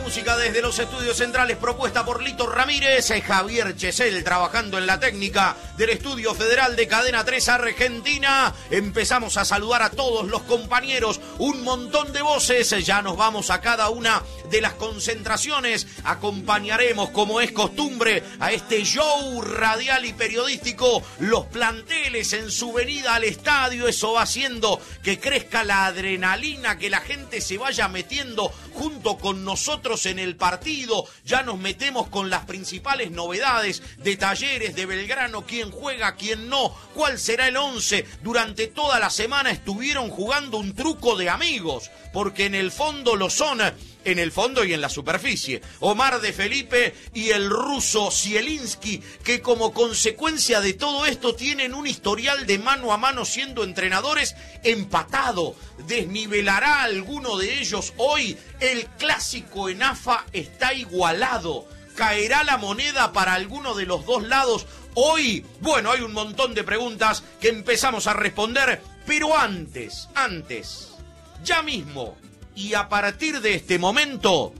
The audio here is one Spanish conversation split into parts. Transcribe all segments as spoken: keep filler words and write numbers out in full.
música desde los estudios centrales propuesta por Lito Ramírez, Javier Chesel trabajando en la técnica del Estudio Federal de Cadena tres Argentina. Empezamos a saludar a todos los compañeros, un montón de voces, ya nos vamos a cada una de las concentraciones, acompañaremos como es costumbre a este show radial y periodístico, los planteles en su venida al estadio, eso va haciendo que crezca la adrenalina, que la gente se vaya metiendo junto con nosotros en el partido. Ya nos metemos con las principales novedades de Talleres, de Belgrano, quién juega, quién no, cuál será el once. Durante toda la semana estuvieron jugando un truco de amigos, porque en el fondo lo son, en el fondo y en la superficie, Omar de Felipe y el ruso Zielinski, que como consecuencia de todo esto tienen un historial de mano a mano siendo entrenadores empatado. ¿Desnivelará alguno de ellos hoy? El clásico en A F A está igualado. ¿Caerá la moneda para alguno de los dos lados hoy? Bueno, hay un montón de preguntas que empezamos a responder, pero antes, antes, ya mismo y a partir de este momento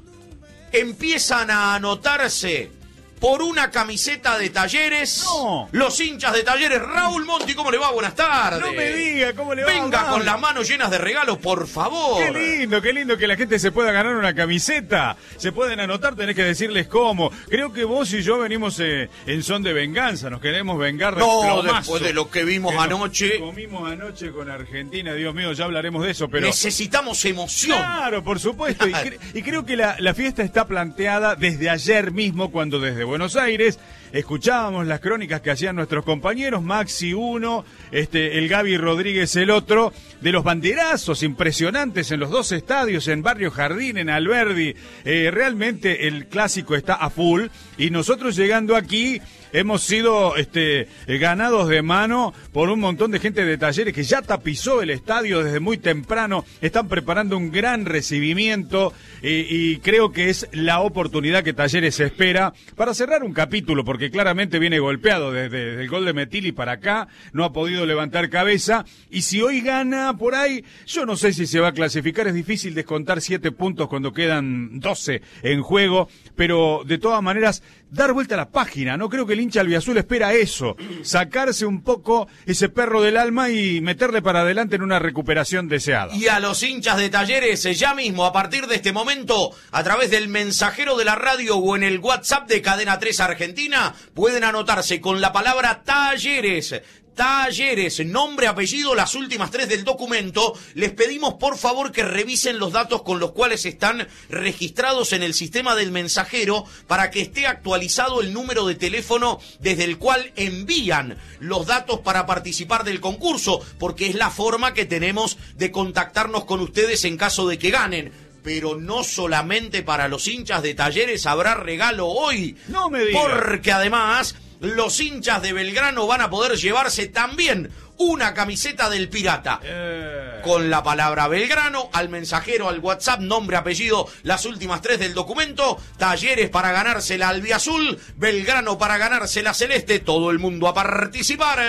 empiezan a anotarse por una camiseta de Talleres, no. Los hinchas de Talleres. Raúl Monti, ¿cómo le va? Buenas tardes. No me diga, ¿cómo le va? Venga con las manos llenas de regalos, por favor. Qué lindo, qué lindo que la gente se pueda ganar una camiseta. Se pueden anotar, tenés que decirles cómo. Creo que vos y yo venimos eh, en son de venganza, nos queremos vengar de No, plomazo, después de lo que vimos que anoche. Comimos anoche con Argentina, Dios mío, ya hablaremos de eso, pero... Necesitamos emoción. Claro, por supuesto, y, cre y creo que la, la fiesta está planteada desde ayer mismo, cuando desde Buenos Aires escuchábamos las crónicas que hacían nuestros compañeros, Maxi uno, este, el Gaby Rodríguez el otro, de los banderazos impresionantes en los dos estadios, en Barrio Jardín, en Alberdi. Eh, realmente el clásico está a full, y nosotros llegando aquí hemos sido este, ganados de mano por un montón de gente de Talleres que ya tapizó el estadio desde muy temprano, están preparando un gran recibimiento, y, y creo que es la oportunidad que Talleres espera para cerrar un capítulo, porque claramente viene golpeado desde, desde el gol de Metilli para acá, no ha podido levantar cabeza, y si hoy gana por ahí, yo no sé si se va a clasificar, es difícil descontar siete puntos cuando quedan doce en juego, pero de todas maneras, dar vuelta a la página, no creo que el hincha albiazul espera eso, sacarse un poco ese perro del alma y meterle para adelante en una recuperación deseada. Y a los hinchas de Talleres, ya mismo, a partir de este momento, a través del mensajero de la radio o en el WhatsApp de Cadena tres Argentina, pueden anotarse con la palabra Talleres. Talleres, nombre, apellido, las últimas tres del documento. Les pedimos por favor que revisen los datos con los cuales están registrados en el sistema del mensajero para que esté actualizado el número de teléfono desde el cual envían los datos para participar del concurso, porque es la forma que tenemos de contactarnos con ustedes en caso de que ganen. Pero no solamente para los hinchas de Talleres habrá regalo hoy. No me digas. Porque además los hinchas de Belgrano van a poder llevarse también una camiseta del Pirata. Eh. Con la palabra Belgrano, al mensajero, al WhatsApp, nombre, apellido, las últimas tres del documento. Talleres para ganarse la albiazul, Belgrano para ganarse la celeste. Todo el mundo a participar.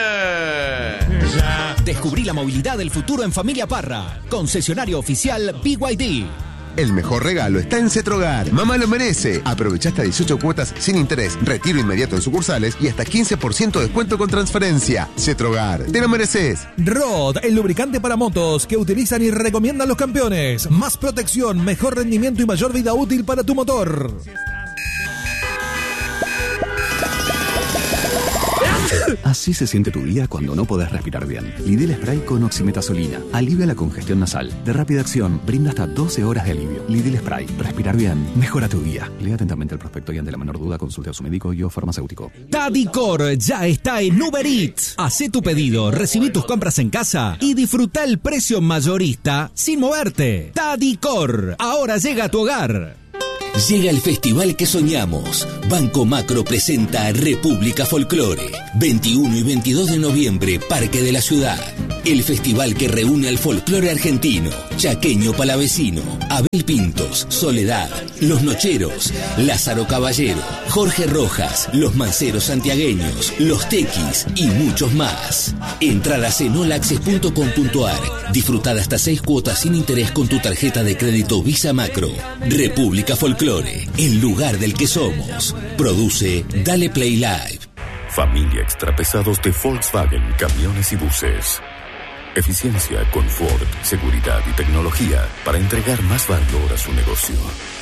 Descubrí la movilidad del futuro en Familia Parra. Concesionario oficial B Y D. El mejor regalo está en Cetrogar. Mamá lo merece. Aprovecha hasta dieciocho cuotas sin interés, retiro inmediato en sucursales y hasta quince por ciento de descuento con transferencia. Cetrogar, te lo mereces. Rod, el lubricante para motos que utilizan y recomiendan los campeones. Más protección, mejor rendimiento y mayor vida útil para tu motor. Así se siente tu día cuando no podés respirar bien. Lidl Spray con oximetazolina. Alivia la congestión nasal. De rápida acción, brinda hasta doce horas de alivio. Lidl Spray. Respirar bien. Mejora tu día. Lea atentamente el prospecto y ante la menor duda consulte a su médico y o farmacéutico. Tadicor ya está en Uber Eats. Hacé tu pedido, recibí tus compras en casa y disfruta el precio mayorista sin moverte. Tadicor. Ahora llega a tu hogar. Llega el festival que soñamos. Banco Macro presenta República Folklore. veintiuno y veintidós de noviembre, Parque de la Ciudad. el festival que reúne al folclore argentino, chaqueño palavecino, Abel Pintos, Soledad, Los Nocheros, Lázaro Caballero, Jorge Rojas, Los Manceros Santiagueños, Los Tequis y muchos más. Entradas en all access punto com punto a r. Disfrutad hasta seis cuotas sin interés con tu tarjeta de crédito Visa Macro. República Folclore, el lugar del que somos. Produce Dale Play Live. Familia Extrapesados de Volkswagen Camiones y Buses. Eficiencia, confort, seguridad y tecnología para entregar más valor a su negocio.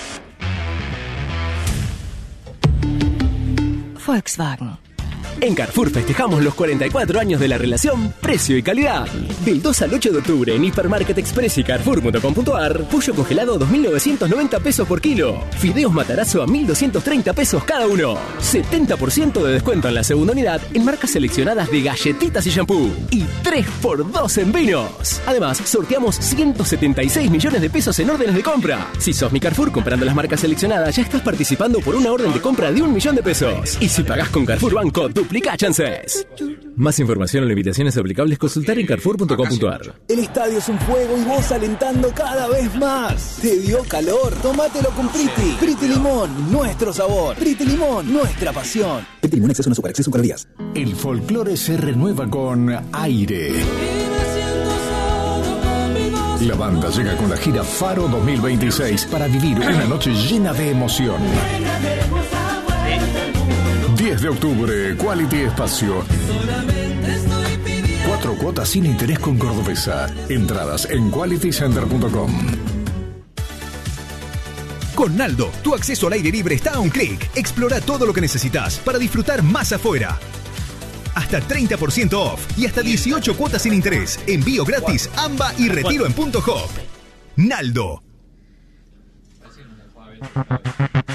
Volkswagen. En Carrefour festejamos los cuarenta y cuatro años de la relación precio y calidad. Del dos al ocho de octubre en Hipermarket Express y Carrefour punto com punto a r, pollo congelado a dos mil novecientos noventa pesos por kilo. Fideos Matarazzo a mil doscientos treinta pesos cada uno. setenta por ciento de descuento en la segunda unidad en marcas seleccionadas de galletitas y shampoo. Y tres por dos en vinos. Además, sorteamos ciento setenta y seis millones de pesos en órdenes de compra. Si sos mi Carrefour comprando las marcas seleccionadas, ya estás participando por una orden de compra de un millón de pesos. Y si pagás con Carrefour Banco, duplica chances. Más información o limitaciones aplicables, consultar en carrefour punto com punto a r. El estadio es un fuego y vos alentando cada vez más. ¿Te dio calor? Tómatelo con Priti. Priti Limón, nuestro sabor. Priti Limón, nuestra pasión. Priti Limón, exceso no azúcar, exceso calorías. El folclore se renueva con Aire. La banda llega con la gira Faro dos mil veintiséis para vivir una noche llena de emoción. diez de octubre, Quality Espacio. Cuatro cuotas sin interés con Cordobesa. Entradas en quality center punto com. Con Naldo, tu acceso al aire libre está a un clic. Explora todo lo que necesitas para disfrutar más afuera. Hasta treinta por ciento off y hasta dieciocho cuotas sin interés. Envío gratis, AMBA y retiro en Punto Hop. Naldo.